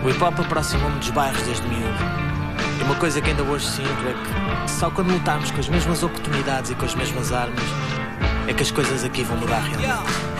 O hip-hop aproximou-me dos bairros desde miúdo. E uma coisa que ainda hoje sinto é que só quando lutarmos com as mesmas oportunidades e com as mesmas armas é que as coisas aqui vão mudar realmente.